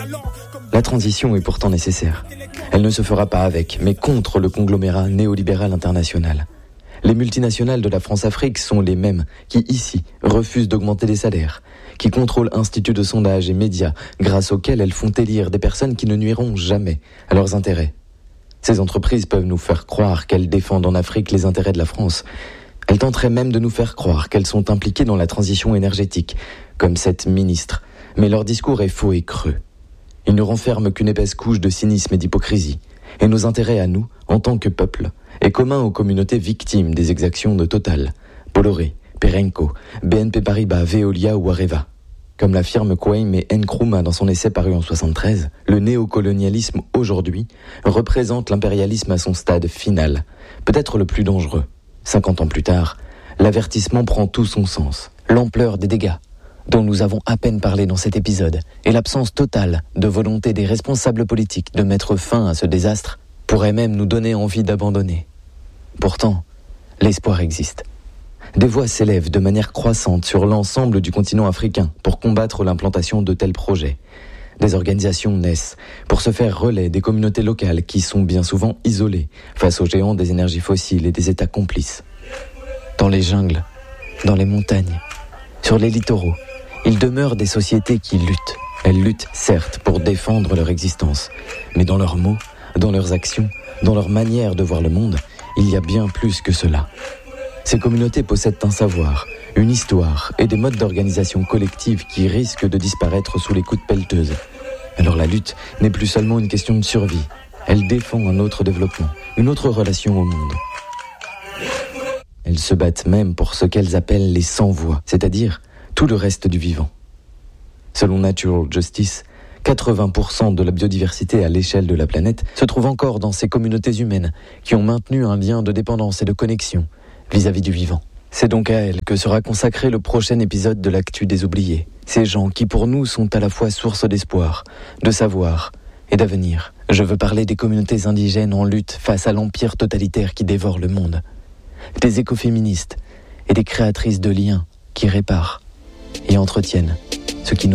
La transition est pourtant nécessaire. Elle ne se fera pas avec, mais contre le conglomérat néolibéral international. Les multinationales de la France-Afrique sont les mêmes qui, ici, refusent d'augmenter les salaires, qui contrôlent instituts de sondage et médias, grâce auxquels elles font élire des personnes qui ne nuiront jamais à leurs intérêts. Ces entreprises peuvent nous faire croire qu'elles défendent en Afrique les intérêts de la France. Elles tenteraient même de nous faire croire qu'elles sont impliquées dans la transition énergétique, comme cette ministre. Mais leur discours est faux et creux. Il ne renferme qu'une épaisse couche de cynisme et d'hypocrisie. Et nos intérêts à nous, en tant que peuple, est commun aux communautés victimes des exactions de Total, Bolloré, Perenco, BNP Paribas, Veolia ou Areva. Comme l'affirme Kwame Nkrumah dans son essai paru en 1973, le néocolonialisme aujourd'hui représente l'impérialisme à son stade final, peut-être le plus dangereux. 50 ans plus tard, l'avertissement prend tout son sens. L'ampleur des dégâts, dont nous avons à peine parlé dans cet épisode, et l'absence totale de volonté des responsables politiques de mettre fin à ce désastre, pourrait même nous donner envie d'abandonner. Pourtant, l'espoir existe. Des voix s'élèvent de manière croissante sur l'ensemble du continent africain pour combattre l'implantation de tels projets. Des organisations naissent pour se faire relais des communautés locales qui sont bien souvent isolées face aux géants des énergies fossiles et des États complices. Dans les jungles, dans les montagnes, sur les littoraux, il demeure des sociétés qui luttent. Elles luttent, certes, pour défendre leur existence. Mais dans leurs mots, dans leurs actions, dans leur manière de voir le monde, il y a bien plus que cela. Ces communautés possèdent un savoir, une histoire et des modes d'organisation collective qui risquent de disparaître sous les coups de pelleteuse. Alors la lutte n'est plus seulement une question de survie. Elle défend un autre développement, une autre relation au monde. Elles se battent même pour ce qu'elles appellent les sans-voix, c'est-à-dire tout le reste du vivant. Selon Natural Justice, 80% de la biodiversité à l'échelle de la planète se trouve encore dans ces communautés humaines qui ont maintenu un lien de dépendance et de connexion vis-à-vis du vivant. C'est donc à elles que sera consacré le prochain épisode de l'Actu des Oubliés. Ces gens qui pour nous sont à la fois source d'espoir, de savoir et d'avenir. Je veux parler des communautés indigènes en lutte face à l'empire totalitaire qui dévore le monde. Des écoféministes et des créatrices de liens qui réparent et entretiennent ce qui nous